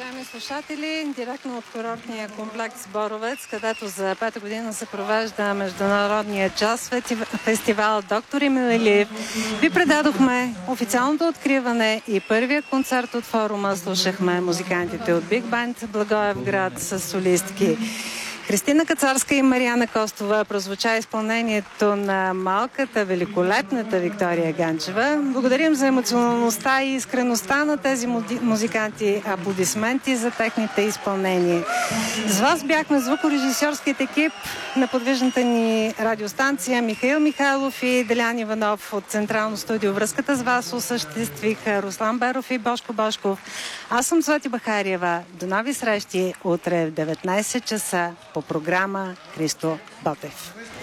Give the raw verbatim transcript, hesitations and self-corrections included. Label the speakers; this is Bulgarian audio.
Speaker 1: Уважаеми слушатели, директно от курортния комплекс Боровец, където за пета година се провежда Международния джаз фестивал Доктор Емил Илиев, ви предадохме официалното откриване и първия концерт от форума. Слушахме музикантите от Биг Банд Благоевград с солистки Христина Кацарска и Мариана Костова. Прозвуча изпълнението на малката, великолепната Виктория Ганчева. Благодарим за емоционалността и искреността на тези музиканти. Аплодисменти за техните изпълнения. С вас бяхме звукорежисьорският екип на подвижната ни радиостанция Михаил Михайлов и Делян Иванов. От Централно студио връзката с вас осъществиха Руслан Беров и Бошко Бошков. Аз съм Цвети Бахариева. До нови срещи утре в деветнайсет часа по програма Христо Ботев.